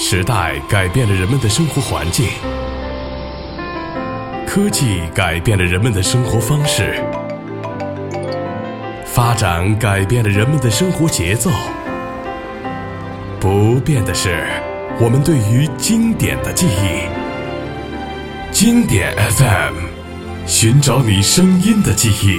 时代改变了人们的生活环境，科技改变了人们的生活方式，发展改变了人们的生活节奏。不变的是我们对于经典的记忆。经典 FM， 寻找你声音的记忆。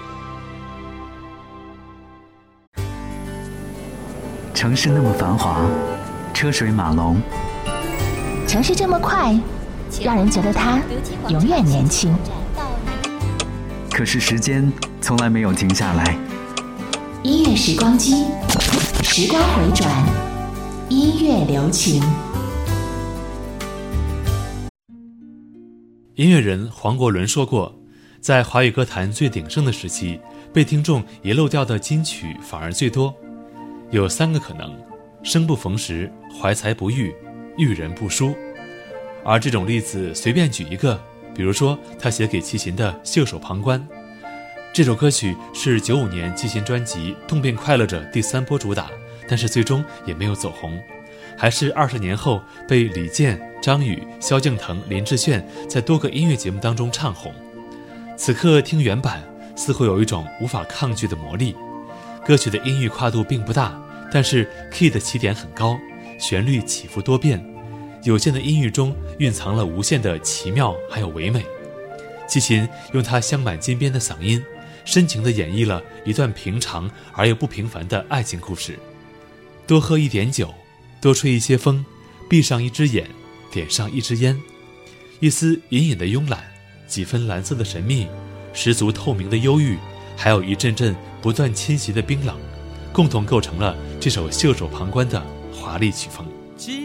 城市那么繁华，车水马龙， 城市这么快，让人觉得它永远年轻。 可是时间从来没有停下来。 音乐时光机，时光回转，音乐留情。 音乐人黄国伦说过，在华语歌坛最鼎盛的时期，被听众遗漏掉的金曲反而最多。有3个可能：生不逢时、怀才不遇、遇人不淑。而这种例子随便举一个，比如说他写给齐秦的《袖手旁观》，这首歌曲是95年齐秦专辑《动变快乐者》第3波主打，但是最终也没有走红，还是20年后被李健、张宇、萧敬腾、林志炫在多个音乐节目当中唱红。此刻听原版，似乎有一种无法抗拒的魔力。歌曲的音域跨度并不大，但是 key 的起点很高，旋律起伏多变，有限的音域中蕴藏了无限的奇妙还有唯美。齐秦用他镶满金边的嗓音，深情地演绎了一段平常而又不平凡的爱情故事。多喝一点酒，多吹一些风，闭上一只眼，点上一支烟，一丝隐隐的慵懒，几分蓝色的神秘，十足透明的忧郁，还有一阵阵不断侵袭的冰冷，共同构成了这首袖手旁观的华丽曲风。